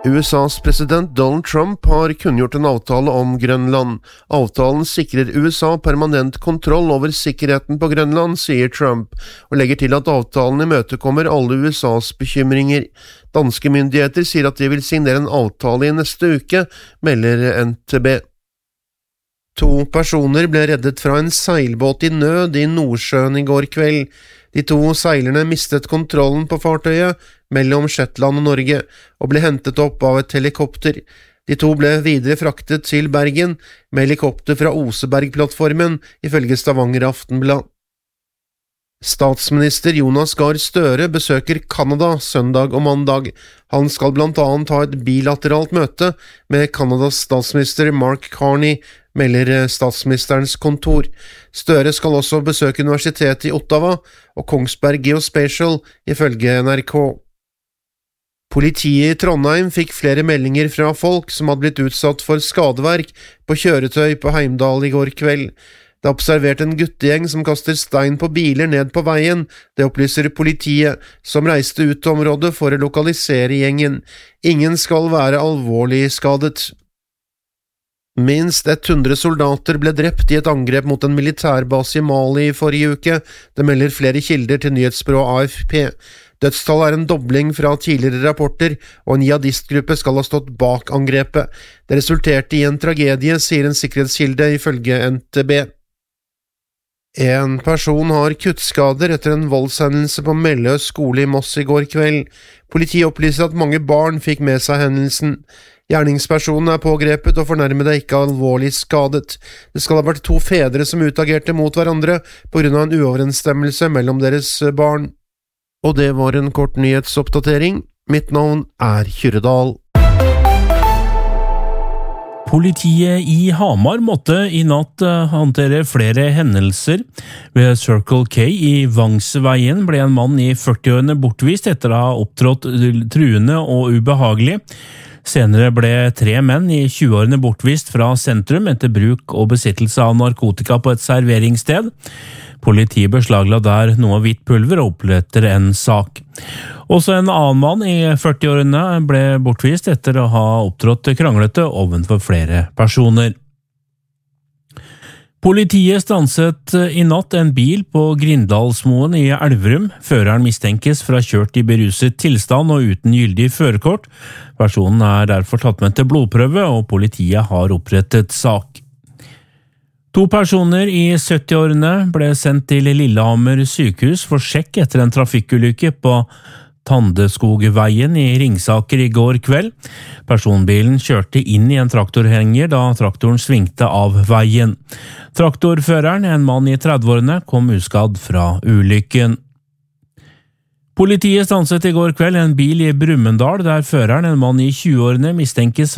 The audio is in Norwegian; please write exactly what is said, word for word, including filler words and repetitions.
U S A's president Donald Trump har kunngjort en avtale om Grønland. Avtalen sikrer U S A permanent kontroll over sikkerheten på Grønland, sier Trump, og legger til at avtalen imøtekommer alle U S A's bekymringer. Danske myndigheter sier at de vil signere en avtale i neste uke, melder N T B. To personer ble reddet fra en seilbåt i nød i Nordsjøen i går kveld. De to seilerne mistet kontrollen på fartøyet mellom Shetland og Norge, og ble hentet opp av et helikopter. De to ble videre fraktet til Bergen med helikopter fra Oseberg-plattformen, ifølge Stavanger Aftenblad. Statsminister Jonas Gahr Støre besøker Canada søndag og mandag. Han skal blant annet ha et bilateralt møte med Canadas statsminister Mark Carney, melder statsministerens kontor. Støre skal også besøke universitetet i Ottawa og Kongsberg Geospatial, ifølge N R K. Politiet i Trondheim fikk flere meldinger fra folk som hadde blitt utsatt for skadeverk på kjøretøy på Heimdal i går kveld. Det er observert en guttegjeng som kaster stein på biler ned på veien, det opplyser politiet, som reiste ut til området for å lokalisere gjengen. Ingen skal være alvorlig skadet. Minst hundre soldater ble drept i et angrep mot en militærbase i Mali i forrige uke, det melder flere kilder til nyhetsbyrået A F P. Dødstallet er en dobling fra tidligere rapporter, og en jihadistgruppe skal ha stått bak angrepet. Det resulterte i en tragedie, sier en sikkerhetskilde ifølge N T B. En person har kuttskader etter en voldshendelse på Melløs skole i Moss i går kveld. Politiet opplyser at mange barn fikk med seg hendelsen. Gjerningspersonen er pågrepet og fornærmede er ikke alvorlig skadet. Det skal ha vært to fedre som utagerte mot hverandre på grunn av en uoverensstemmelse mellom deres barn. Og det var en kort nyhetsoppdatering. Mitt navn er Kyrredal. Politiet i Hamar måtte i natt håndtere flere hendelser. Ved Circle K i Vangsveien ble en mann i førtiårene bortvist etter å ha opptrådt truende og ubehagelig. Senere ble tre menn i tjueårene bortvist fra sentrum etter bruk og besittelse av narkotika på et serveringssted. Politiet beslagla der noe hvitt pulver og oppretter en sak. Også en annen mann i førtiårene ble bortvist etter å ha opptrådt kranglete ovenfor flere personer. Politiet stanset i natt en bil på Grindalsmoen i Elverum. Føreren mistenkes for å ha kjørt i beruset tilstand og uten gyldig førerkort. Personen er derfor tatt med til blodprøve, og politiet har opprettet sak. To personer i syttiårene ble sendt til Lillehammer sykehus for sjekk etter en trafikkulykke på Tandeskogveien i Ringsaker i går kveld. Personbilen kjørte inn i en traktorhenger da traktoren svingte av veien. Traktorføreren, en mann i trettiårene, kom uskadd fra ulykken. Politiet stanset i går kveld en bil i Brumunddal der føreren, en mann i tjueårene, mistenkes